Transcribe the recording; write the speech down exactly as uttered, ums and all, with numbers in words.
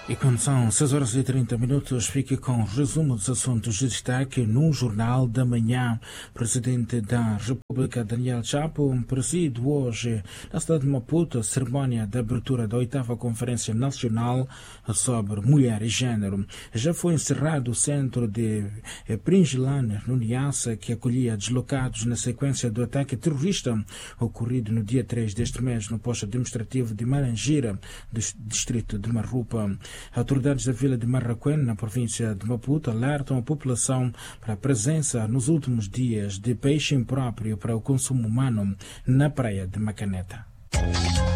E quando são seis horas e trinta minutos, fique com o resumo dos assuntos de destaque no Jornal da Manhã. Presidente da República, Daniel Chapo, preside hoje na cidade de Maputo a cerimónia de abertura da oitava Conferência Nacional sobre Mulher e Gênero. Já foi encerrado o centro de Pringilane, no Niassa, que acolhia deslocados na sequência do ataque terrorista ocorrido no dia três deste mês no posto administrativo de Marangira, do distrito de Marrupa. Autoridades da vila de Marraquém, na província de Maputo, alertam a população para a presença nos últimos dias de peixe impróprio para o consumo humano na praia de Macaneta.